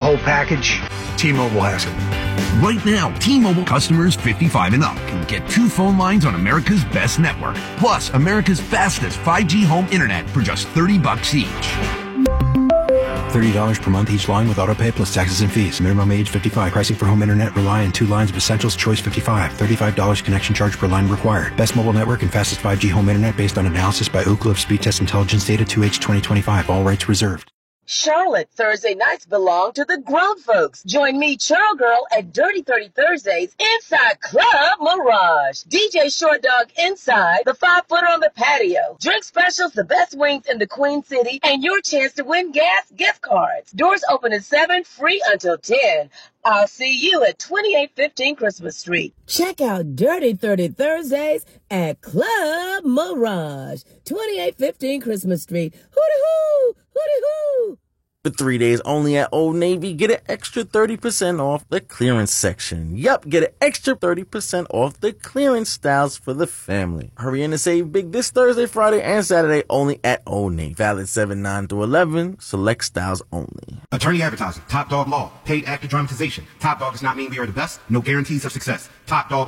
whole package, T-Mobile has it. Right now, T-Mobile customers 55 and up can get 2 phone lines on America's best network, plus America's fastest 5G home internet for just $30 each. $30 per month each line with autopay plus taxes and fees. Minimum age 55. Pricing for home internet rely on 2 lines of Essentials. Choice 55. $35 connection charge per line required. Best mobile network and fastest 5G home internet based on analysis by Ookla of Speed Test Intelligence data 2H 2025. All rights reserved. Charlotte, Thursday nights belong to the grown folks. Join me, Churl Girl, at Dirty 30 Thursdays inside Club Mirage. DJ Short Dog inside, the 5-footer on the patio. Drink specials, the best wings in the Queen City, and your chance to win gas gift cards. Doors open at 7, free until 10. I'll see you at 2815 Christmas Street. Check out Dirty 30 Thursdays at Club Mirage, 2815 Christmas Street. Hooty-hoo! Hooty-hoo! For 3 days only at Old Navy, get an extra 30% off the clearance section. Yup, get an extra 30% off the clearance styles for the family. Hurry in and save big this Thursday, Friday, and Saturday only at Old Navy. Valid 7/9 through 11. Select styles only. Attorney advertising. Top Dog Law. Paid actor dramatization. Top Dog does not mean we are the best. No guarantees of success. Top Dog